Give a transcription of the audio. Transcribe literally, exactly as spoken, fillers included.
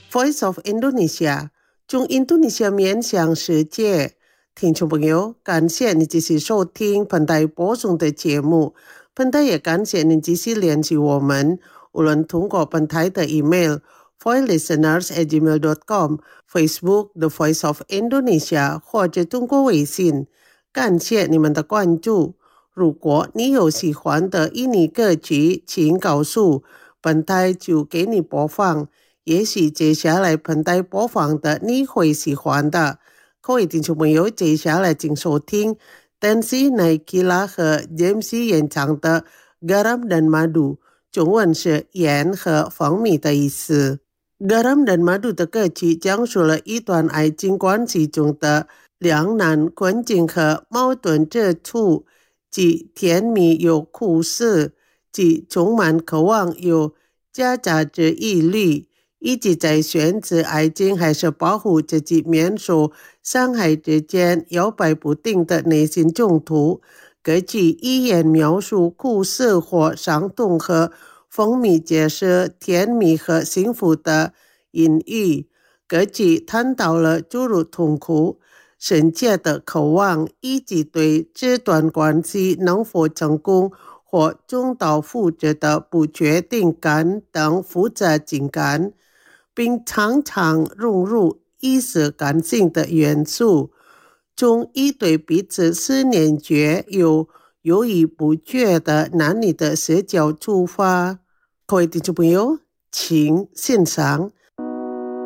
Voice of Indonesia 从印度尼西亚面向世界。听众朋友，感谢你继续收听本台播送的节目。本台也感谢您继续联系我们，无论通过本台的 email voice listeners at gmail dot com、Facebook The Voice of Indonesia 或者通过微信。感谢你们的关注。如果你有喜欢的印尼歌曲，请告诉本台就给你播放。也许接下来本台播放的你会喜欢的。各位听众朋友，接下来请收听 Tensi Naikila 和 James 演唱的 Garam dan Madu， 中文是盐和蜂蜜的意思。Garam dan Madu 的歌曲讲述了一段爱情关系中的两难困境和矛盾之处，既甜蜜又苦涩，既充满渴望又夹杂着疑虑，以及在选择爱情还是保护自己免受伤害之间摇摆不定的内心冲突。歌曲以言描述苦涩或伤痛和蜂蜜解释甜蜜和幸福的隐喻。歌曲谈到了诸如痛苦、深切的渴望，以及对这段关系能否成功或重蹈覆辙的不确定感等复杂情感，并常常融入意识感性的元素，从一对彼此思念觉又犹豫不决的男女的视角出发。各位听众朋友，请欣赏